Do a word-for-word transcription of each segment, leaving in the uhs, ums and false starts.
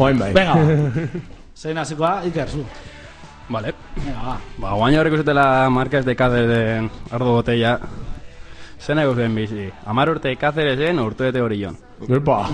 Oain bai. Venga, ba. Zein hasikoa, Iker, zu. Vale. Venga, ba. Ba, guaina horrek usetela markas de Cáceres ardo botella. Zena guzen bizi. Amar urte Cáceresen, urte bete Orillon. Epa.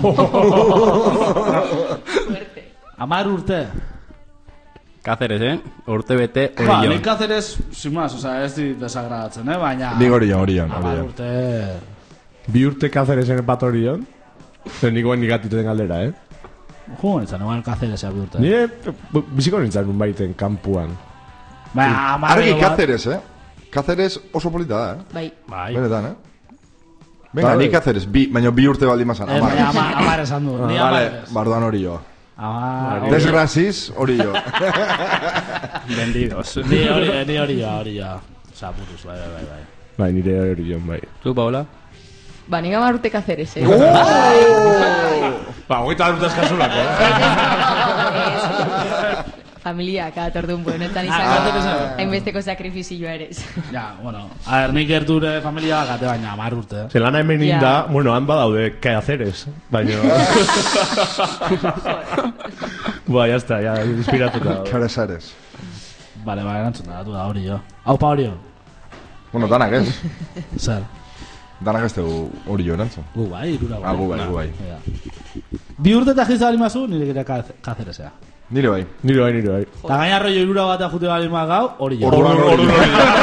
Amar urte. Cáceresen, urte bete Ba, Orillon. nik Cáceres, sin más, oza, ez di desagradatzen, eh? Baina... Nik Orillon, Orillon, Amar Orillon. urte... Bi urte Cáceresen bat Orion. Zer niko nigatiten galdera, eh? Jo, nintzen, eman Cáceres abi urte. Nire biziko nintzen nun baiten kampuan. Baina, amar Argi edo bat... Cáceres, eh? Cáceres oso polita da, eh? Bai. Bai. Benetan, eh? Venga, Bai. ni Cáceres, bi, baina bi urte baldin mazan, Ez, amar. baina amar, amar esan du. Ni amar Vale, ez. bardoan Orillo. Amar... Desgraziz, Orillo. Vendidos. Ni hori, ni hori ja, hori ja. Osa, putuz, bai, bai, bai. Bai, nire Orion, bai. Tu, Paula? Ba, nik amar urte Cáceres, eh? Ba, hogeita urte eskasulako, Familia, kada tordun, bueno, etan Ah, izango hainbesteko sakrifizioa ere. Ja, bueno, a ver, nik gerture familia gate baina amar urte. Zer lana hemen Ja. inda, bueno, han badaude Cáceres, baina... Ba, ya está, ya, inspiratuta. Caresares. Vale, ba, erantzun da, du da hori jo. Aupa hori jo. Bueno, danak ez. Zer? Danak ez dugu Orillo erantzun. Gu bai, irura bai. Ah, gu bai, gu bai. Ja. Bi urte eta jiz bali mazu, nire gira Cáceresea. Nire bai. Nire bai, nire bai. Eta gaina rollo irura bat jute bali ma gau, hori jo. Orduan Orillo.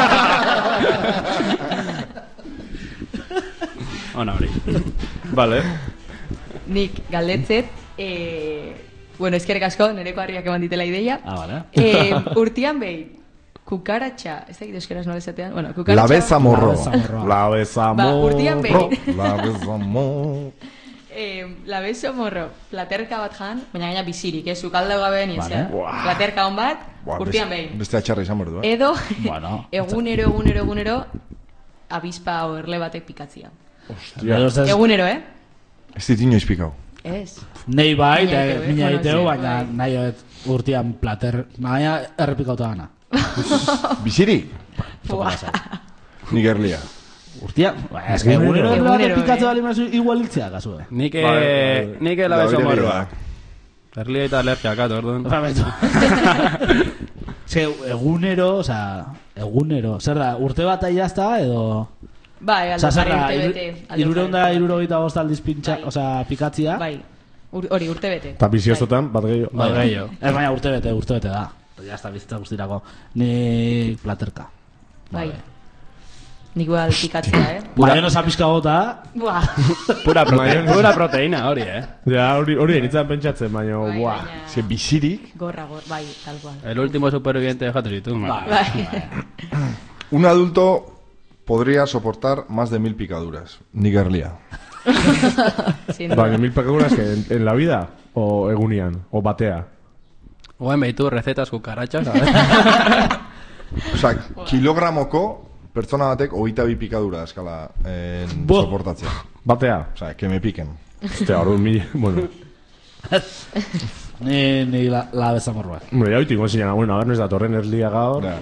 Ona hori. Vale. Nik galdetzet, eh, bueno, eskerrik asko, nereko harriak eman ditela ideia. Ah, vale. Eh, urtian behin, kukaratxa, ez dakit euskeraz nola esatean, bueno, kukaratxa... La beza morro. La besamo. Ba, urtian behin, La beza morro. eh, la bezo morro, platerka bat jan, baina gaina bizirik, ez, ukalde gabe ni Vale. ezea. Platerka hon bat, Buah, urtian beste- behin. Beste atxarra izan berdu, eh? Edo, Bueno. egunero, egunero, egunero, abispa o erle batek pikatzia. Nire ustez, Egunero, eh? Ez dit inoiz pikau. Ez. nei bai, Mina eta iteu, eh? mina Bueno, iteu, sí, baina bai. nahi et urtean plater, baina errepikauta gana. Bizirik? Buah. Nik erlia. Urtean, baina, eske egunero Egunero, erle eh. pikatze bali mazu igual hiltzea, kasu, eh? Nik Bai, bai, eh, bai. nik la Da, beso hori morroa. da. Erlia eta alergiak, orduan. Momentu. Ze, egunero, osea, egunero, zer da, urte bat ahi jazta, edo... Bai, aldo Osa, zer da, pare urte bete. aldo irureunda, pare. irurogeita bost aldiz pintxa, Bai. osea, pikatzia. Bai, Ur- hori urte bete. Eta biziozotan, bat gehiago. Bai, Bai, gehiago. Ez baina urte bete, urte bete da. Ya está, bizitza guztirako. Ni platerka. Bai. Nik igual pikatzea, eh? Maionesa pizka bota. Buah. Pura, prote pura proteína, hori, eh? Ja, hori hori enitzen pentsatzen, baina, Bai, buah. baina- Ze bizirik, Gorra, gorra, bai, tal cual. El último superviviente de Hattritu. Bai. un adulto podría soportar más de mil picaduras. Nik erlia. Sin duda. Baina, mil pakaguras que en, en la vida, o egunian, o batea. Oen behitu recetas cucarachas, ¿sabes? Osa, kilogramoko pertsona batek hogeita bi pikadura eskala en Bo. soportatzea. Batea. Osa, que me piquen. Ostia, hori mi... Bueno, Ni, ni la, la bezamorroa. hombre, ya hoy tengo enseñan, bueno, a ver, no es datorren erlia gaur. Ja.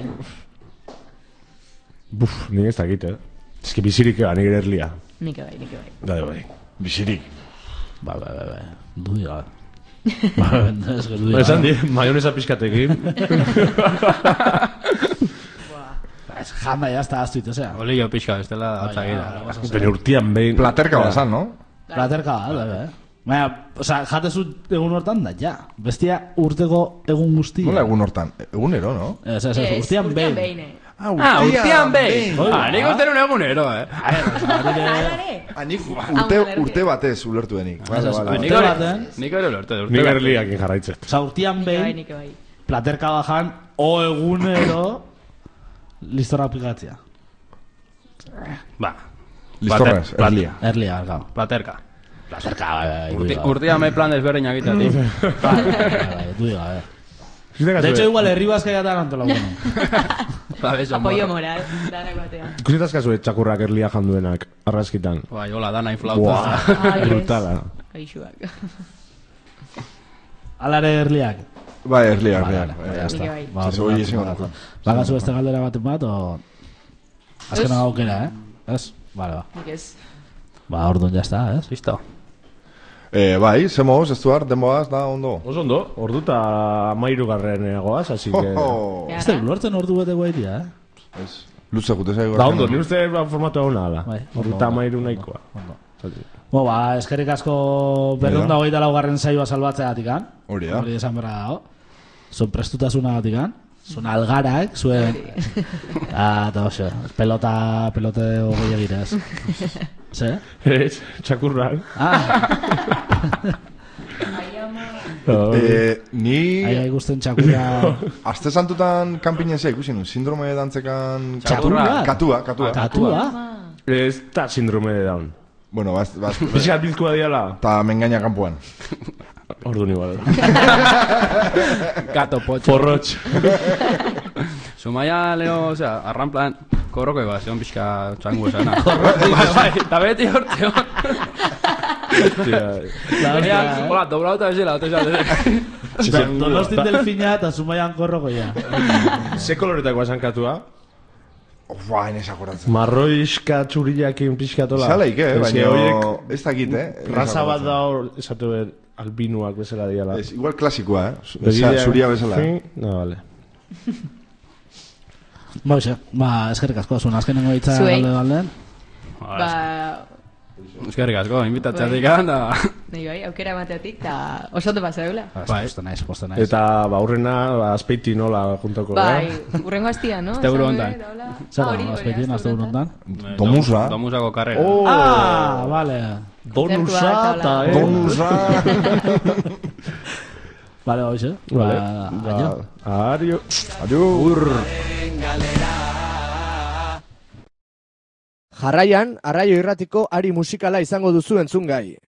Buf, ni ez dakit, eh. Ez que bizirik ega, nire erlia. Nik bai, nik bai. Da, bai. Bizirik. Bai, bai, bai, bai. Dudi gabe. Bai, ez que dudi Ba, esan gabe. di, maionesa pizkatekin. Ba, ez janda jazta aztuit, osea. Olillo pixka, bestela Bai, atzagira. ja, oso Bene urtian behin. Platerka bazan, no? Platerka bat, bai, bai. Baina, osea, jatezu egun hortan da, ja. Bestia urteko egun guzti. Nola egun hortan? Egunero, no? Ez, ez, ez, Ez, urtean behin. behin, eh. Ah, Ah, urtean behin! Bai. Ah, nik uste un egunero, eh? Alare? Ah, nik urte, urte batez ulertu denik. Vale, Ez, vale, Nik vale. hori baten. Nik hori lortu, urte Nik bat. erliakin jarraitzet. Osa, urtean Nik bai, behin, nik bai. platerka bajan, o egunero, listora pikatzea. Ba. Listorrez, Plater- erlia. Erlia, gau. Platerka. Platerka, bai, bai, Urti- dudi gabe. Urtean me plan desberdinak egitetik. Bai, bai, bai, dudi gabe. De hecho, igual, herri bazkai gata gantola bueno. Ba, beso Apoyo morro. moral, danak batean. Ikusitaz kasu txakurrak erlia janduenak, arraskitan. Bai, hola, dana inflauta. Buah, Ai, ez. brutala. Gaixuak. Alare erliak. Bai, erlia, Vale, erlia. vale, ya Nik está. bai. Ba, Ez, orduan, hori ezin orduan. gara. Bagazu beste galdera baten bat, o... Azkena gaukera, eh? Ez? Vale, ba. Nik ez. Ba, orduan ya está, ez? Listo. Eh, bai, zemoz, ez duar, denboaz, da, ondo. Oso ondo, ordu eta amairu garren egoaz, así que... Oh, Ez da, lortzen ordu bete guaitia, eh? ez, luze gute zaigu. Da ondo, ni uste formatu hau nala. Bai, Ordu ondo, eta ondo. amairu nahikoa. Bo, ba, eskerrik asko berrunda hogeita laugarren saioa salbatzea gatikan. Hori da. Hori esan berra dago. Zuen prestutasuna gatikan. Zuen algarak, zuen... Ah, eta oso, pelota, pelote hogei egitez. Ze? Ez, txakurrak. Ah, Eh, ni... aia ikusten txakura... Aste santutan kanpinezia ikusi nun, sindrome dantzekan... Txakurra? Katua, katua. Katua? Ez da síndrome de Down. Bueno, baz, baz, Pixkat bizkoa diala. eta mengaina kanpoan. Ordu igual. Gato potxo. Porrotx. Zumaia, Leo, osea, arran plan, korroko eba, zion pixka txangu esana. Bai, eta beti hortze hon. Baina, hola, doblauta bezala, ote esate. Donostin delfina eta Zumaian korroko ja. Ze koloretakoa esan katua? Ua, enez akoratzen. Marroiska txurillakin pixkatola. Zaleik, eh, Ez que baina horiek ez dakit, eh. ez raza bat akoratzen. da hor, esatu ber, albinuak bezala diala. Ez, igual klasikoa, eh. Begilea- Zuria bezala. Sí, no, vale. Ba, hoxe, ba, eskerrik asko, zuen azkenengo hitza Zuei. galde balden. Ba, Eskerrik asko, invitatzeatik da. nahi bai, aukera emateatik, eta oso ondo pasa eula. Bai. Poste naiz, poste naiz. Eta ba, aurrena, ba, azpeiti nola juntoko. Bai, eh? urrengo hastia, no? Azte buru Esan hontan. ere, eta hola. Zer Ah, da, hori, hori, azpeitien, azte aste honetan? Domusa. Domusako karrera. Oh! Ah, vale. Donusa Kontzertua eta, eta eh? Donusa. Vale, hoxe. Vale. Ba, aio. Ba, ario. Adur. Jarraian, Arraio Irratiko ari musikala izango duzu entzungai.